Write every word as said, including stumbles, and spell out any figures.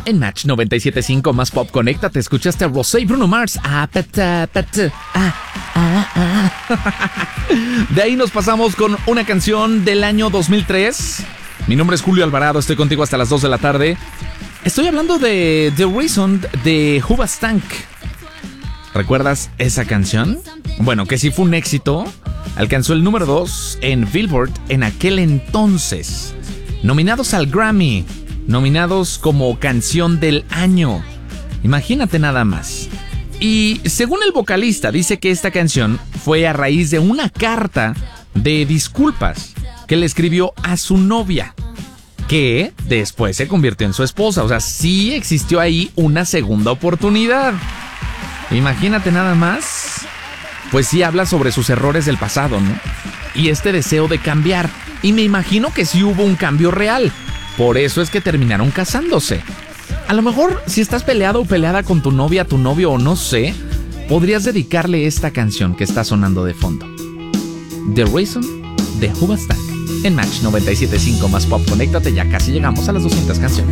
En Match noventa y siete punto cinco más pop, conéctate. Escuchaste a Rosé y Bruno Mars. Ah, pata, pata, ah, ah, ah. De ahí nos pasamos con una canción del año dos mil tres. Mi nombre es Julio Alvarado, estoy contigo hasta las dos de la tarde. Estoy hablando de The Reason de Hoobastank. ¿Recuerdas esa canción? Bueno, que sí fue un éxito. Alcanzó el número dos en Billboard en aquel entonces. Nominados al Grammy. Nominados como canción del año. Imagínate nada más. Y según el vocalista, dice que esta canción fue a raíz de una carta de disculpas que le escribió a su novia, que después se convirtió en su esposa. O sea, sí existió ahí una segunda oportunidad. Imagínate nada más. Pues sí habla sobre sus errores del pasado, ¿no? Y este deseo de cambiar. Y me imagino que sí hubo un cambio real. Por eso es que terminaron casándose. A lo mejor, si estás peleado o peleada con tu novia, tu novio o no sé, podrías dedicarle esta canción que está sonando de fondo. The Reason de Hoobastank. En Match noventa y siete punto cinco más pop, conéctate, ya casi llegamos a las doscientas canciones.